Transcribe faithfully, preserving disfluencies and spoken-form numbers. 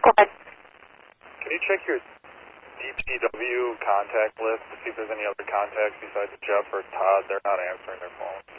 ahead. Can you check your D P W contact list to see if there's any other contacts besides Jeff or Todd? They're not answering their phones.